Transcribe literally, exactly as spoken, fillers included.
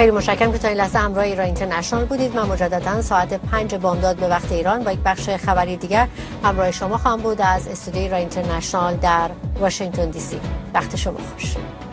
خیلی متشکرم که تا این لحظه همراه ایران اینترنشنال بودید. من مجددا ساعت پنج بامداد به وقت ایران با یک بخش خبری دیگر همراه شما خواهم بود از استودیوی ایران اینترنشنال در واشنگتن دی سی. وقت شما خوش.